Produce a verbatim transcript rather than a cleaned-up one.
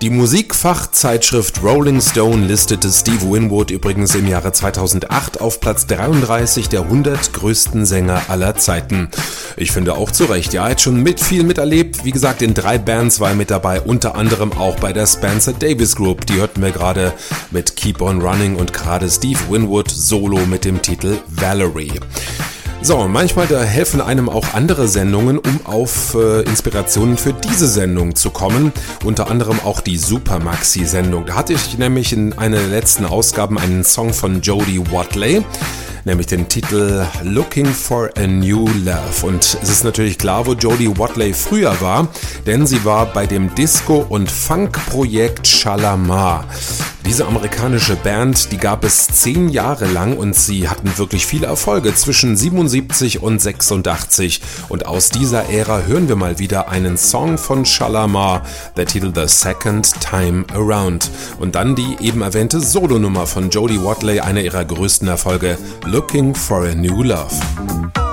Die Musikfachzeitschrift Rolling Stone listete Steve Winwood übrigens im Jahre zweitausendacht auf Platz dreiunddreißig der hundert größten Sänger aller Zeiten. Ich finde auch zu Recht, ja, er hat schon mit viel miterlebt. Wie gesagt, in drei Bands war er mit dabei, unter anderem auch bei der Spencer Davis Group. Die hörten wir gerade mit Keep on Running und gerade Steve Winwood solo mit dem Titel Valerie. So, manchmal da helfen einem auch andere Sendungen, um auf äh, Inspirationen für diese Sendung zu kommen. Unter anderem auch die Super Maxi-Sendung. Da hatte ich nämlich in einer der letzten Ausgaben einen Song von Jody Watley, nämlich den Titel Looking for a New Love. Und es ist natürlich klar, wo Jody Watley früher war, denn sie war bei dem Disco- und Funk-Projekt Shalamar. Diese amerikanische Band, die gab es zehn Jahre lang und sie hatten wirklich viele Erfolge zwischen siebenundsiebzig und sechsundachtzig. Und aus dieser Ära hören wir mal wieder einen Song von Shalamar, der Titel The Second Time Around. Und dann die eben erwähnte Solonummer von Jody Watley, einer ihrer größten Erfolge, Looking for a New Love.